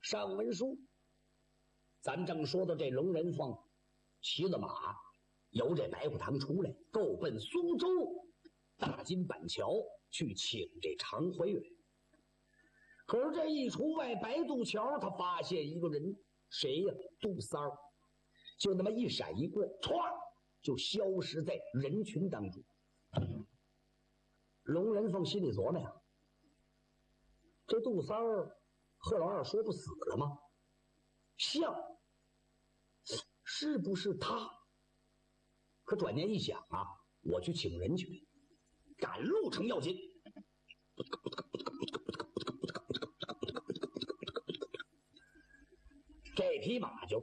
上文书，咱正说到这龙人凤骑了马由这白虎堂出来，够奔苏州大金板桥去请这常怀远。可是这一出外白渡桥，他发现一个人，谁呀？杜三儿，就那么一闪一过，歘就消失在人群当中。龙人凤心里琢磨呀，这杜三儿贺老二说不死了吗？像是不是他？可转念一想啊，我去请人去，赶路程要紧。这匹马就